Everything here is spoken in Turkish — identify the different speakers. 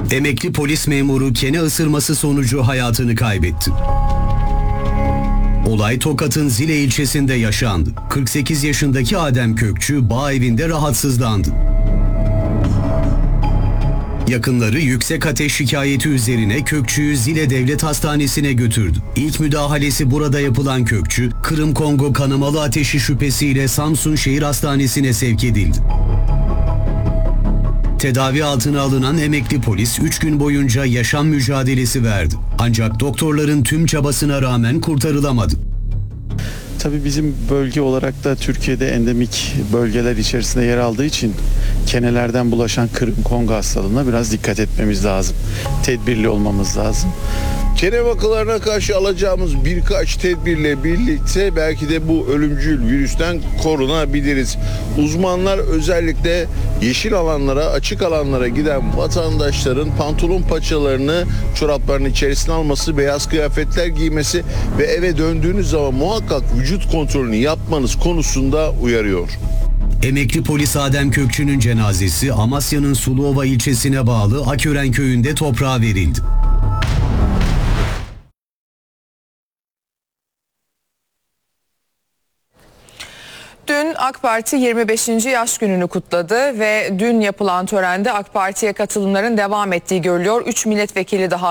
Speaker 1: Emekli polis memuru kene ısırması sonucu hayatını kaybetti. Olay Tokat'ın Zile ilçesinde yaşandı. 48 yaşındaki Adem Kökçü bağ evinde rahatsızlandı. Yakınları yüksek ateş şikayeti üzerine Kökçü'yü Zile Devlet Hastanesi'ne götürdü. İlk müdahalesi burada yapılan Kökçü, Kırım-Kongo kanamalı ateşi şüphesiyle Samsun Şehir Hastanesi'ne sevk edildi. Tedavi altına alınan emekli polis 3 gün boyunca yaşam mücadelesi verdi. Ancak doktorların tüm çabasına rağmen kurtarılamadı.
Speaker 2: Tabii bizim bölge olarak da Türkiye'de endemik bölgeler içerisinde yer aldığı için kenelerden bulaşan Kırım-Kongo hastalığına biraz dikkat etmemiz lazım. Tedbirli olmamız lazım.
Speaker 3: Kene vakalarına karşı alacağımız birkaç tedbirle birlikte belki de bu ölümcül virüsten korunabiliriz. Uzmanlar özellikle yeşil alanlara, açık alanlara giden vatandaşların pantolon paçalarını çoraplarının içerisine alması, beyaz kıyafetler giymesi ve eve döndüğünüz zaman muhakkak vücut kontrolünü yapmanız konusunda uyarıyor.
Speaker 1: Emekli polis Adem Kökçü'nün cenazesi Amasya'nın Suluova ilçesine bağlı Akören köyünde toprağa verildi.
Speaker 4: Dün AK Parti 25. yaş gününü kutladı ve dün yapılan törende AK Parti'ye katılımların devam ettiği görülüyor. 3 milletvekili daha